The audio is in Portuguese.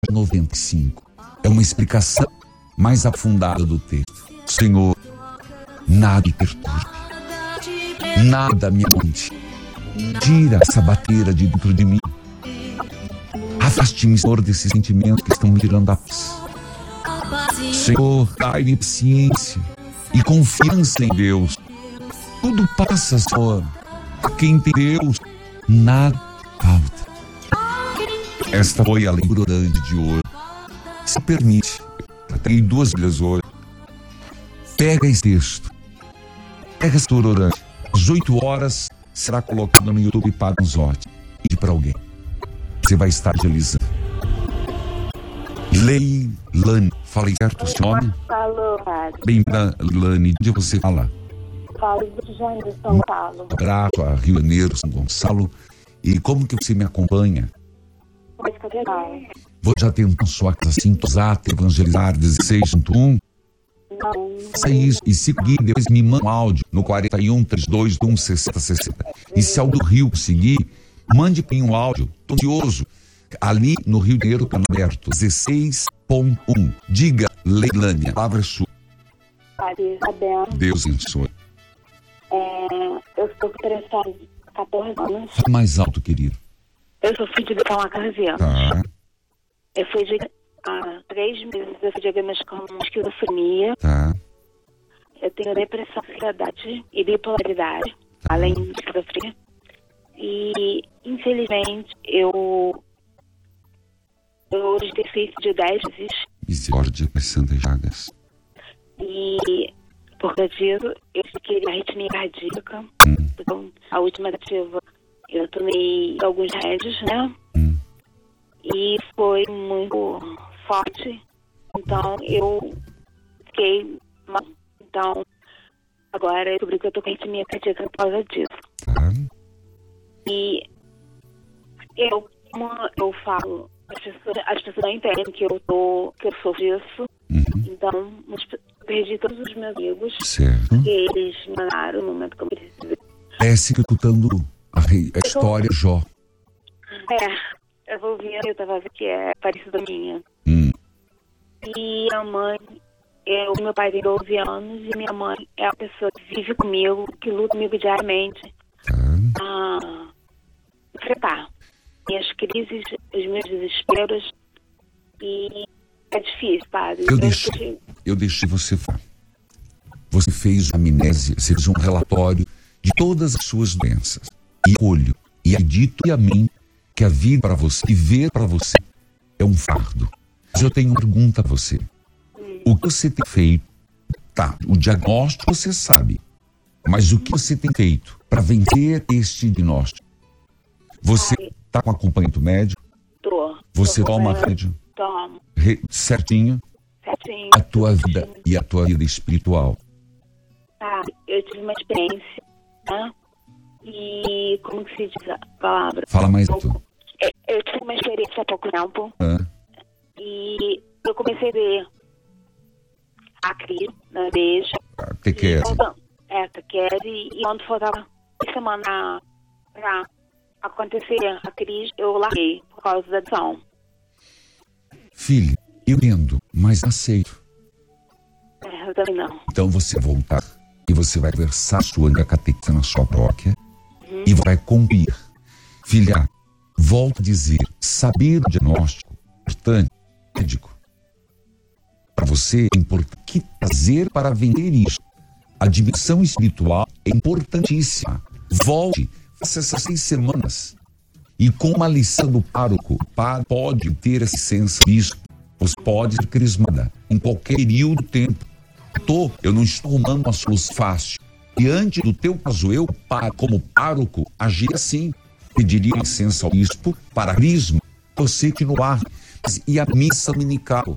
95. É uma explicação mais aprofundada do texto. Senhor, nada me perturbe, nada me mente. Tira essa bateira de dentro de mim. Afaste-me, Senhor, desses sentimentos que estão me tirando a paz. Senhor, dai-me paciência e confiança em Deus. Tudo passa, Senhor. A quem tem Deus, nada falta. Esta foi a leitura de hoje. Se permite, tem 2 Bíblias hoje. Pega esse texto. Pega esse texto orante. Às 8 horas será colocado no YouTube para um zote. E para alguém. Você vai estar agilizando. Leilane, falei certo o seu nome? Falou, padre. Bem-vinda, Leilane. Onde você fala? Falo do Janeiro de São Paulo. Grato a Rio de Janeiro, São Gonçalo. E como que você me acompanha? Você já tentou sua casa sintonizada, evangelizar 16.1? Não. Faça isso e se seguir, depois me manda um áudio no 41 3221 6060. E se alguém do Rio seguir, mande para mim um áudio. Estou ansioso. Ali no Rio de Janeiro, canal aberto 16.1. Diga, Leilane, a palavra é sua. Padre, sabendo. Deus abençoe. Eu estou interessada há 14 anos. Fala mais alto, querido. Eu sou filha de há 14 anos. Tá, Eu fui há 3 meses, eu fui diagnosticada com esquizofrenia. tá. Eu tenho depressão, ansiedade e bipolaridade, além de esquizofrenia. E, infelizmente, eu hoje tenho feito de 10 vezes. Misericórdia de Santa Chagas. E, por causa disso, eu fiquei na arritmia cardíaca. Então, a última tentativa, eu tomei alguns remédios, né? E foi muito forte. Então, eu fiquei mal. Então, agora eu descobri que eu tô com arritmia cardíaca por causa disso. Tá. E como eu falo, as pessoas não entendem que eu sofro disso. Então, perdi todos os meus amigos. Certo. Que eles me mandaram no momento que eu precisei. Parece que eu tô escutando a história de Jó. Eu vou ver, eu tava vendo que é parecida com a minha. E a mãe, meu pai tem 12 anos e minha mãe é a pessoa que vive comigo, que luta comigo diariamente. Enfrentar minhas crises, os meus desesperos. E é difícil, padre. Eu deixei você falar. Você fez uma amnésia, você fez um relatório de todas as suas doenças. E olho, e acredito piamente que a vida para você, viver para você, é um fardo. Mas eu tenho uma pergunta a você. O que você tem feito? Tá, o diagnóstico você sabe. Mas o que você tem feito para vencer este diagnóstico? Você está com acompanhamento médico? Tô. Você toma remédio? Tomo. Certinho? Certinho. A tua vida e a tua vida espiritual? Eu tive uma experiência, né? E como que se diz a palavra? Fala mais alto. Eu tive uma experiência há pouco tempo. E eu comecei a ver a crise na igreja. Catequese. Catequese. E quando faltava uma semana pra acontecer a crise, eu larguei por causa da adicção. Filha, eu entendo, mas aceito. Eu também não. Então você vai voltar e você vai versar sua catequese na sua paróquia e vai cumprir. Filha, volto a dizer, saber o diagnóstico é importante, médico. Para você é importante. O que fazer para vencer isso? A dimensão espiritual é importantíssima. Volte, faça essas 6 semanas. E com uma lição do pároco, o padre pode ter essa licença, bispo, você pode ser crismada em qualquer período do tempo. Eu não estou arrumando uma solução fácil. Diante do teu caso, eu, como pároco, agir assim. Pediria licença ao bispo para crisma, você continuar. E a missa dominical,